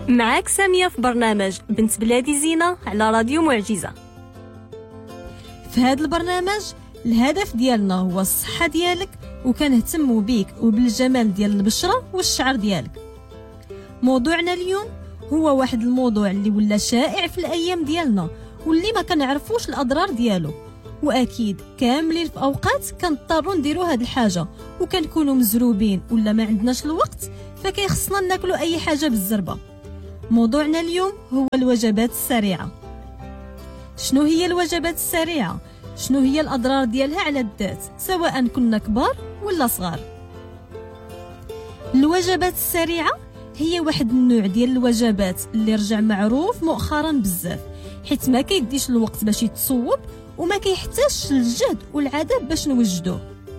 معاك سامية في برنامج بنت بلادي زينة على راديو معجزة. في هذا البرنامج الهدف ديالنا هو الصحة ديالك، وكنهتموا بيك وبالجمال ديال البشرة والشعر ديالك. موضوعنا اليوم هو واحد الموضوع اللي ولا شائع في الأيام ديالنا واللي ما كنعرفوش الأضرار ديالو، وأكيد كاملين في أوقات كنضطروا نديروا هاد الحاجة وكنكونوا مزروبين ولا ما عندناش الوقت، فكيخصنا ناكلوا أي حاجة بالزربة. موضوعنا اليوم هو الوجبات السريعة. شنو هي الوجبات السريعة؟ شنو هي الأضرار ديالها على الذات سواء كنا كبار ولا صغار؟ الوجبات السريعة هي واحد النوع ديال الوجبات اللي رجع معروف مؤخرا بزاف، حيت ما كيديش الوقت باش يتصوب وما كيحتاجش الجهد والعذاب باش نوجدوه.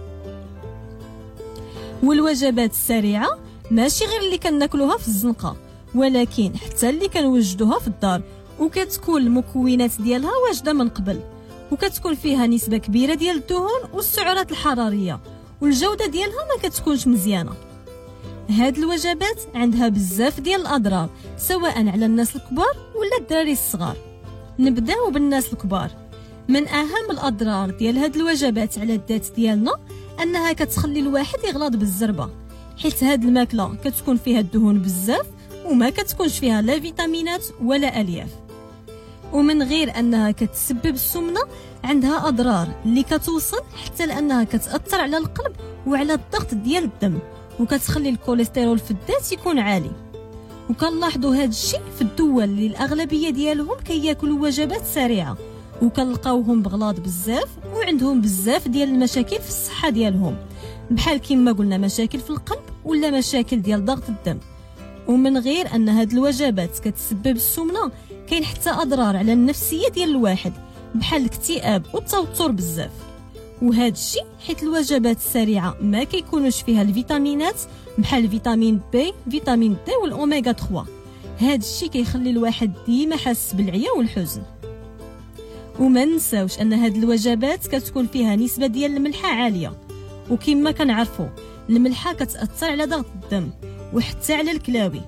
والوجبات السريعة ماشي غير اللي كناكلوها في الزنقة، ولكن حتى اللي كنوجدوها في الدار، وكتكون المكونات ديالها واجده من قبل، وكتكون فيها نسبه كبيره ديال الدهون والسعرات الحراريه، والجوده ديالها ما كتكونش مزيانه. هاد الوجبات عندها بزاف ديال الاضرار سواء على الناس الكبار ولا الدراري الصغار. نبداو بالناس الكبار. من اهم الاضرار ديال هاد الوجبات على الذات ديالنا انها كتخلي الواحد يغلط بالزربه، حيت هاد الماكله كتكون فيها الدهون بزاف وما كتكونش فيها لا فيتامينات ولا الياف. ومن غير انها كتسبب السمنه، عندها اضرار اللي كتوصل حتى لانها كتاثر على القلب وعلى الضغط ديال الدم، وكتخلي الكوليسترول في الذات يكون عالي. وكنلاحظوا هذا الشيء في الدول اللي الاغلبيه ديالهم كياكلوا وجبات سريعه، وكنلقاوهم بغلاط بزاف وعندهم بزاف ديال المشاكل في الصحه ديالهم، بحال كما قلنا مشاكل في القلب ولا مشاكل ديال ضغط الدم. ومن غير ان هاد الوجبات كتسبب السمنه، كاين حتى اضرار على النفسيه ديال الواحد بحال الاكتئاب والتوتر بزاف. وهذا الشيء حيت الوجبات السريعه ما كيكونوش فيها الفيتامينات بحال فيتامين بي، فيتامين دي والاوميغا 3. هذا الشيء كيخلي الواحد ديما حاس بالعيا والحزن. وما ننساوش ان هاد الوجبات كتكون فيها نسبه ديال الملحه عاليه، وكما كنعرفوا الملحه كتاثر على ضغط الدم وحتى على الكلاوي.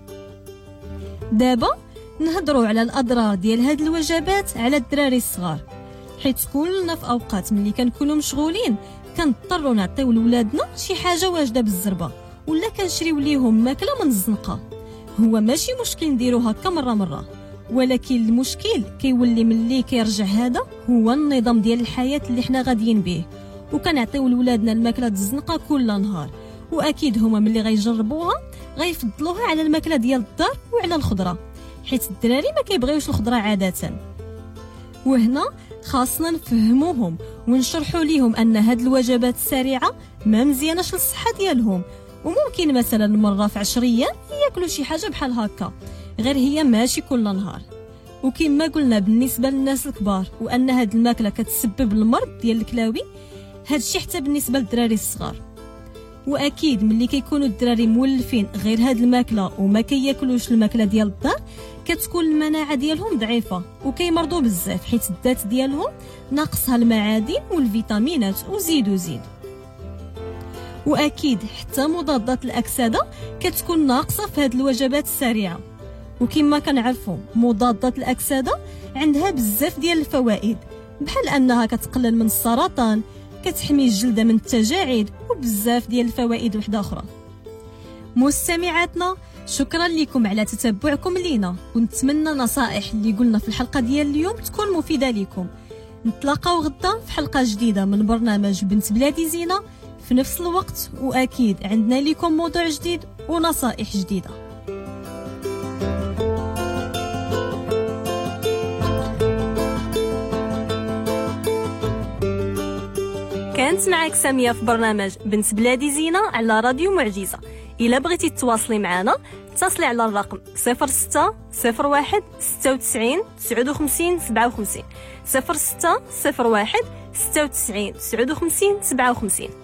دابا نهضروا على الاضرار ديال هاد الوجبات على الدراري الصغار، حيت كلنا في اوقات ملي كنكونوا مشغولين كنضطروا نعطيو لولادنا شي حاجه واجده بالزربه، ولا كنشريو ليهم ماكله من الزنقه. هو ماشي مشكل نديرو هكا مره، ولكن المشكل كيولي ملي كيرجع هذا هو النظام ديال الحياه اللي حنا غاديين به، وكنعطيو لولادنا الماكله الزنقه كل نهار. واكيد هما ملي غيجربوها غيفضلوها على الماكله ديال الدار وعلى الخضره، حيت الدراري ما كيبغيوش الخضره عاده. وهنا خاصنا نفهموهم ونشرحوا ليهم ان هاد الوجبات السريعه ما مزياناش للصحه ديالهم، وممكن مثلا مره في 10 ايام ياكلوا شي حاجه بحال هكا، غير هي ماشي كل نهار. وكما قلنا بالنسبه للناس الكبار وان هاد الماكله كتسبب المرض ديال الكلاوي، هاد الشيء حتى بالنسبه للدراري الصغار. واكيد ملي كيكونوا الدراري مولفين غير هاد الماكله وما كياكلوش الماكله ديال الدار، كتكون المناعه ديالهم ضعيفه وكيمرضوا بزاف، حيت الذات ديالهم ناقصها المعادن والفيتامينات وزيد. واكيد حتى مضادات الاكسده كتكون ناقصه في هاد الوجبات السريعه. وكما كنعرفوا مضادات الاكسده عندها بزاف ديال الفوائد، بحال انها كتقلل من السرطان، كتحمي الجلده من التجاعيد، وبزاف ديال الفوائد وحده اخرى. مستمعاتنا، شكرا لكم على تتبعكم لينا، ونتمنى نصائح اللي قلنا في الحلقه ديال اليوم تكون مفيده لكم. نتلاقاو غدا في حلقه جديده من برنامج بنت بلادي زينه في نفس الوقت، واكيد عندنا لكم موضوع جديد ونصائح جديده. كانت معك سامية في برنامج بنت بلادي زينة على راديو معجزة. إلا بغيتي تواصلي معنا اتصلي على الرقم 06 01 96 59 57 06 01 96 59 57.